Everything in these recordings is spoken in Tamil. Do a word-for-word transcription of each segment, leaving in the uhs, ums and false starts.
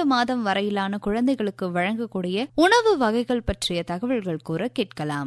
இரண்டு மாதம் வரையிலான குழந்தைகளுக்கு வழங்கக்கூடிய உணவு வகைகள் பற்றிய தகவல்கள் கூற கேட்கலாம்.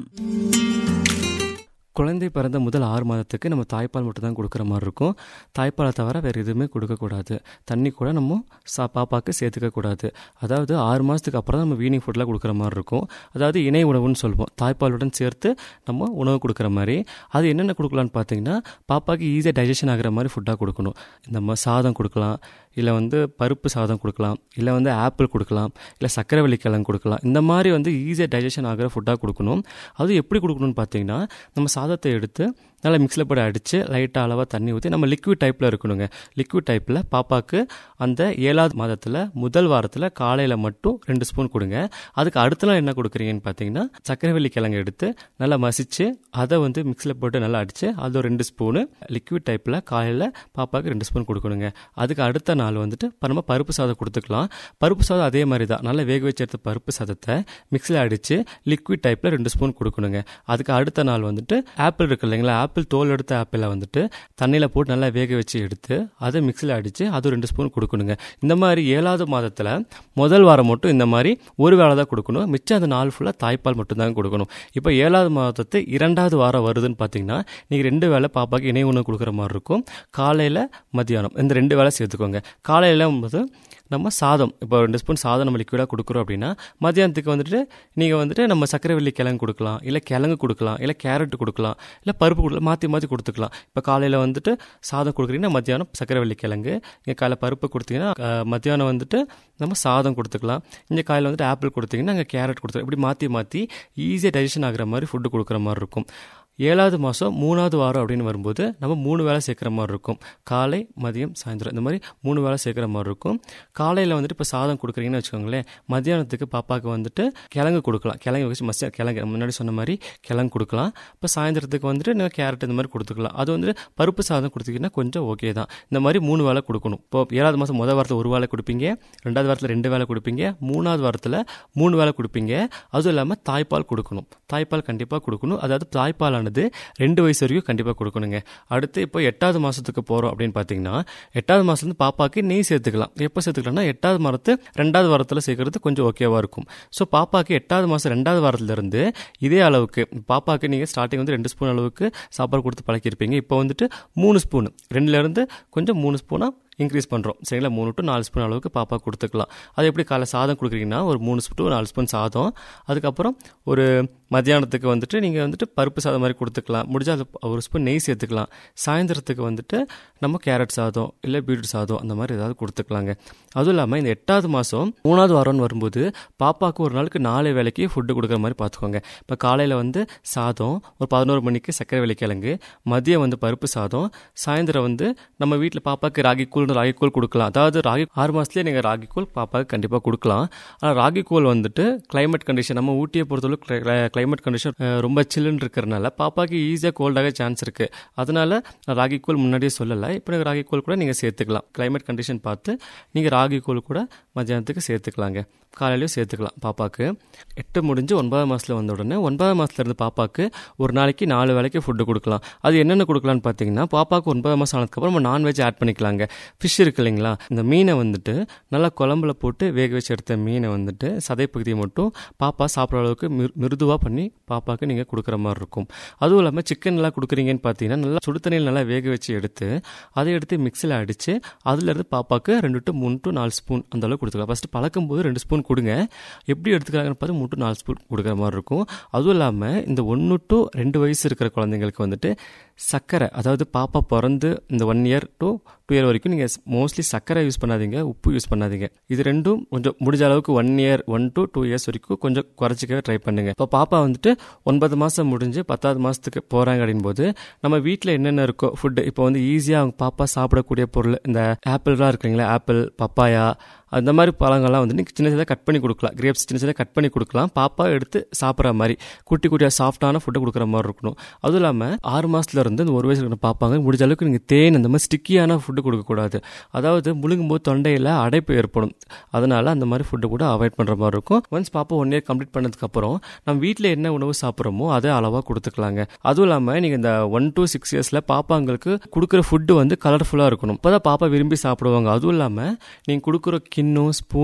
குழந்தை பிறந்த முதல் ஆறு மாதத்துக்கு நம்ம தாய்ப்பால் மட்டும் தான் கொடுக்குற மாதிரி இருக்கும். தாய்ப்பாலை தவிர வேறு எதுவுமே கொடுக்கக்கூடாது. தண்ணி கூட நம்ம சா பாப்பாவுக்கு சேர்த்துக்கக்கூடாது. அதாவது ஆறு மாதத்துக்கு அப்புறம் தான் நம்ம வீனிங் ஃபுட்லாம் கொடுக்குற மாதிரி இருக்கும். அதாவது இணை உணவுன்னு சொல்லுவோம். தாய்ப்பாலுடன் சேர்த்து நம்ம உணவு கொடுக்குற மாதிரி. அது என்னென்ன கொடுக்கலான்னு பார்த்தீங்கன்னா, பாப்பாவுக்கு ஈஸியாக டைஜஷன் ஆகிற மாதிரி ஃபுட்டாக கொடுக்கணும். நம்ம சாதம் கொடுக்கலாம், இல்லை வந்து பருப்பு சாதம் கொடுக்கலாம், இல்லை வந்து ஆப்பிள் கொடுக்கலாம், இல்லை சக்கரவள்ளி கிழங்கு கொடுக்கலாம். இந்த மாதிரி வந்து ஈஸியாக டைஜஷன் ஆகிற ஃபுட்டாக கொடுக்கணும். அது எப்படி கொடுக்கணும்னு பார்த்தீங்கன்னா, நம்ம சாதத்தை எடுத்து நல்லா மிக்ஸில் போட்டு அடித்து லைட்டாக அளவாக தண்ணி ஊற்றி நம்ம லிக்விட் டைப்பில் இருக்கணுங்க. லிக்விட் டைப்பில் பாப்பாவுக்கு அந்த ஏழாவது மாதத்தில் முதல் வாரத்தில் காலையில் மட்டும் ரெண்டு ஸ்பூன் கொடுங்க. அதுக்கு அடுத்த நாள் என்ன கொடுக்குறீங்கன்னு பார்த்தீங்கன்னா, சக்கரவள்ளி கிழங்கு எடுத்து நல்லா மசிச்சு அதை வந்து மிக்ஸில் போட்டு நல்லா அடித்து அது ஒரு ரெண்டு ஸ்பூனு லிக்விட் டைப்பில் காலையில் பாப்பாவுக்கு ரெண்டு ஸ்பூன் கொடுக்கணுங்க. அதுக்கு அடுத்த நாள் வந்துட்டு நம்ம பருப்பு சாதம் கொடுத்துக்கலாம். பருப்பு சாதம் அதே மாதிரி தான். நல்லா வேக வச்சு எடுத்த பருப்பு சாதத்தை மிக்ஸில் அடித்து லிக்விட் டைப்பில் ரெண்டு ஸ்பூன் கொடுக்கணுங்க. அதுக்கு அடுத்த நாள் வந்துட்டு ஆப்பிள் இருக்கு இல்லைங்களா, ஆப்பிள் தோல் எடுத்த ஆப்பிளை வந்துட்டு தண்ணியில் போட்டு நல்லா வேக வச்சு எடுத்து அதை மிக்ஸில் அடித்து அது ரெண்டு ஸ்பூன் கொடுக்கணுங்க. இந்த மாதிரி ஏழாவது மாதத்தில் முதல் வாரம் மட்டும் இந்த மாதிரி ஒரு வேளை தான் கொடுக்கணும். மிச்சம் அந்த நாள் ஃபுல்லாக தாய்ப்பால் மட்டும்தான் கொடுக்கணும். இப்போ ஏழாவது மாதத்து இரண்டாவது வாரம் வருதுன்னு பார்த்தீங்கன்னா, நீங்கள் ரெண்டு வேளை பாப்பாவுக்கு இணை உணவு கொடுக்குற மாதிரி இருக்கும். காலையில் மத்தியானம் இந்த ரெண்டு வேளை சேர்த்துக்கோங்க. காலையில் போது நம்ம சாதம் இப்போ ரெண்டு ஸ்பூன் சாதம் நம்ம லிக்விடாக கொடுக்குறோம் அப்படின்னா, மத்தியானத்துக்கு வந்துட்டு நீங்கள் வந்துட்டு நம்ம சக்கரவள்ளி கிழங்கு கொடுக்கலாம், இல்லை கிழங்கு கொடுக்கலாம், இல்லை கேரட் கொடுக்கலாம், இல்லை பருப்பு கொடுக்கலாம், மாற்றி மாற்றி கொடுத்துக்கலாம். இப்போ காலையில் வந்துட்டு சாதம் கொடுக்குறீங்கன்னா மத்தியானம் சக்கரவள்ளி கிழங்கு, இங்கே காலையில் பருப்பு கொடுத்தீங்கன்னா மத்தியானம் வந்துட்டு நம்ம சாதம் கொடுத்துக்கலாம். இங்கே காலையில் வந்துட்டு ஆப்பிள் கொடுத்தீங்கன்னா அங்கே கேரட் கொடுத்துக்கலாம். இப்படி மாற்றி மாற்றி ஈஸியாக டைஜஷன் ஆகிற மாதிரி ஃபுட்டு கொடுக்குற மாதிரி இருக்கும். ஏழாவது மாதம் மூணாவது வாரம் அப்படின்னு வரும்போது நம்ம மூணு வேளை சேர்க்குற மாதிரி இருக்கும். காலை மதியம் சாயந்தரம் இந்த மாதிரி மூணு வேளை சேர்க்குற மாதிரி இருக்கும். காலையில் வந்துட்டு இப்போ சாதம் கொடுக்குறீங்கன்னு வச்சுக்கோங்களேன், மத்தியானத்துக்கு பாப்பாவுக்கு வந்துட்டு கிழங்கு கொடுக்கலாம். கிழங்கு வச்சு மசியா கிழங்கு முன்னாடி சொன்ன மாதிரி கிழங்கு கொடுக்கலாம். இப்போ சாயந்தரத்துக்கு வந்துட்டு நீங்கள் கேரட் இந்த மாதிரி கொடுத்துக்கலாம். அது வந்துட்டு பருப்பு சாதம் கொடுத்தீங்கன்னா கொஞ்சம் ஓகே தான். இந்த மாதிரி மூணு வேளை கொடுக்கணும். இப்போ ஏழாவது மாதம் முதல் வாரத்தில் ஒரு வேளை கொடுப்பீங்க, ரெண்டாவது வாரத்தில் ரெண்டு வேளை கொடுப்பீங்க, மூணாவது வாரத்தில் மூணு வேளை கொடுப்பீங்க. அதுவும் இல்லாமல் தாய்ப்பால் கொடுக்கணும். தாய்ப்பால் கண்டிப்பாக கொடுக்கணும். அதாவது தாய்ப்பால் ரெண்டு வயசு வரைக்கும் கண்டிப்பாக கொடுக்கணுங்க. அடுத்து இப்போ எட்டாவது மாதத்துக்கு போகிறோம் அப்படின்னு பார்த்தீங்கன்னா, எட்டாவது மாதம் வந்து பாப்பாவுக்கு நெய் சேர்த்துக்கலாம். எப்போ சேர்த்துக்கலாம்னா, எட்டாவது மாதத்து ரெண்டாவது வாரத்தில் சேர்க்கறது கொஞ்சம் ஓகேவாக இருக்கும். ஸோ பாப்பாவுக்கு எட்டாவது மாதம் ரெண்டாவது வாரத்துலேருந்து இதே அளவுக்கு பாப்பாவுக்கு நீங்கள் ஸ்டார்டிங் வந்து ரெண்டு ஸ்பூன் அளவுக்கு சாப்பாடு கொடுத்து பழக்கியிருப்பீங்க. இப்போ வந்துட்டு மூணு ஸ்பூன் ரெண்டுலேருந்து கொஞ்சம் மூணு ஸ்பூனாக இன்க்ரீஸ் பண்ணுறோம். சரிங்களா, மூணு டு நாலு ஸ்பூன் அளவுக்கு பாப்பா கொடுத்துக்கலாம். அது எப்படி காலை சாதம் கொடுக்குறீங்கன்னா ஒரு மூணு ஸ்பூன் டு நாலு ஸ்பூன் சாதம். அதுக்கப்புறம் ஒரு மத்தியானத்துக்கு வந்துட்டு நீங்கள் வந்துட்டு பருப்பு சாதம் மாதிரி கொடுத்துக்கலாம். முடிஞ்சால் அது ஒரு ஸ்பூன் நெய் சேர்த்துக்கலாம். சாயந்தரத்துக்கு வந்துட்டு நம்ம கேரட் சாதம் இல்லை பீட்ரூட் சாதம் அந்த மாதிரி ஏதாவது கொடுத்துக்கலாங்க. அதுவும் இல்லாமல் இந்த எட்டாவது மாதம் மூணாவது வாரம்னு வரும்போது பாப்பாவுக்கு ஒரு நாளுக்கு நாலு வேலைக்கு ஃபுட்டு கொடுக்குற மாதிரி பார்த்துக்கோங்க. இப்போ காலையில் வந்து சாதம், ஒரு பதினோரு மணிக்கு சக்கரவள்ளி கிழங்கு, மதியம் வந்து பருப்பு சாதம், சாயந்தரம் வந்து நம்ம வீட்டில் பாப்பாவுக்கு ராகி கூழ் ராகி கூழ் கொடுக்கலாம். அதாவது ராகி ஆறு மாதத்துலேயே நீங்கள் ராகி கூழ் பாப்பாவுக்கு கண்டிப்பாக கொடுக்கலாம். ஆனால் ராகி கூழ் வந்துட்டு கிளைமேட் கண்டிஷன் நம்ம ஊட்டியை பொறுத்தளவு கிளைமேட் கண்டிஷன் ரொம்ப சில்லுன்னு இருக்கிறனால பாப்பாவுக்கு ஈஸியாக கோல்டாக சான்ஸ் இருக்குது. அதனால நான் ராகி கூழ் முன்னாடியே சொல்லலை. இப்போ நீங்கள் ராகி கூழ் கூட நீங்கள் சேர்த்துக்கலாம். கிளைமேட் கண்டிஷன் பார்த்து நீங்கள் ராகி கூழ் கூட மத்தியானத்துக்கு சேர்த்துக்கலாங்க. காலையிலையும் சேர்த்துக்கலாம். பாப்பாவுக்கு எட்டு முடிஞ்சு ஒன்பதாம் மாதத்தில் வந்த உடனே ஒன்பதாம் மாதத்துலேருந்து பாப்பாவுக்கு ஒரு நாளைக்கு நாலு வேலைக்கு ஃபுட்டு கொடுக்கலாம். அது என்னென்ன கொடுக்கலான்னு பார்த்தீங்கன்னா, பாப்பாவுக்கு ஒன்பதாம் மாதம் ஆனதுக்கப்புறம் நம்ம நான்வெஜ் ஆட் பண்ணிக்கலாங்க. ஃபிஷ் இருக்கு இல்லைங்களா, இந்த மீனை வந்துட்டு நல்லா குழம்புல போட்டு வேக வச்சு எடுத்த மீனை வந்துட்டு சதை பகுதியை மட்டும் பாப்பா சாப்பிட்ற அளவுக்கு மிரு மிருதுவாக பண்ணி பாப்பாவுக்கு நீங்கள் கொடுக்குற மாதிரி இருக்கும். அதுவும் இல்லாமல் சிக்கன்லாம் கொடுக்குறீங்கன்னு பார்த்தீங்கன்னா, நல்லா சுடு தண்ணியில் நல்லா வேக வச்சு எடுத்து அதை எடுத்து மிக்ஸில் அடித்து அதுலேருந்து பாப்பாவுக்கு ரெண்டு டு மூணு டு நாலு ஸ்பூன் அந்தளவுக்கு கொடுத்துக்கலாம். ஃபஸ்ட்டு பழக்கும் போது ரெண்டு ஸ்பூன் கொடுங்க. எப்படி எடுத்துக்கிறாங்கன்னு பார்த்து மூணு டு நாலு ஸ்பூன் கொடுக்குற மாதிரி இருக்கும். அதுவும் இல்லாமல் இந்த ஒன்று டு ரெண்டு வயசு இருக்கிற குழந்தைங்களுக்கு வந்துட்டு சர்க்கரை, அதாவது பாப்பா பிறந்து இந்த one year to two year வரைக்கும் நீங்கள் மோஸ்ட்லி சர்க்கரை யூஸ் பண்ணாதீங்க, உப்பு யூஸ் பண்ணாதீங்க. இது ரெண்டும் கொஞ்சம் முடிஞ்ச அளவுக்கு one year one to two years வரைக்கும் கொஞ்சம் குறைச்சிக்கவே ட்ரை பண்ணுங்க. இப்போ பாப்பா வந்துட்டு ஒன்பது மாதம் முடிஞ்சு பத்தாவது மாதத்துக்கு போகிறாங்க அப்படின் போது நம்ம வீட்டில் என்னென்ன இருக்கோ ஃபுட்டு, இப்போ வந்து ஈஸியாக அவங்க பாப்பா சாப்பிடக்கூடிய பொருள் இந்த ஆப்பிள்லாம் இருக்குங்களா, ஆப்பிள், பப்பாயா, அந்த மாதிரி பழங்கள்லாம் வந்து நீங்கள் சின்ன சின்னதாக கட் பண்ணி கொடுக்கலாம். கிரேப்ஸ் சின்ன சின்னதாக கட் பண்ணி கொடுக்கலாம். பாப்பா எடுத்து சாப்பிட்ற மாதிரி குட்டி குட்டியாக சாஃப்டான ஃபுட்டை கொடுக்குற மாதிரி இருக்கணும். அதுவும் இல்லாமல் ஆறு மாதத்துல இருந்து இந்த ஒரு வயசு இருக்கிற பாப்பாங்க முடிஞ்ச அளவுக்கு நீங்கள் தேன் அந்த மாதிரி ஸ்டிக்கியான ஃபுட்டு கொடுக்கக்கூடாது. அதாவது முழுங்கும் போது தொண்டையில் அடைப்பு ஏற்படும். அதனால் அந்த மாதிரி ஃபுட்டு கூட அவாய்ட் பண்ணுற மாதிரி இருக்கும். ஒன்ஸ் பாப்பா ஒன் இயர் கம்ப்ளீட் பண்ணதுக்கப்புறம் நம்ம வீட்டில் என்ன உணவு சாப்பிட்றோமோ அதை அளவாக கொடுத்துக்கலாங்க. அதுவும் இல்லாமல் நீங்கள் இந்த ஒன் டு சிக்ஸ் இயர்ஸில் பாப்பாங்களுக்கு கொடுக்குற ஃபுட்டு வந்து கலர்ஃபுல்லாக இருக்கணும். இப்போ தான் பாப்பா விரும்பி சாப்பிடுவாங்க. அதுவும் இல்லாமல் நீங்கள் கொடுக்குற கிண்ணம், ஸ்பூன்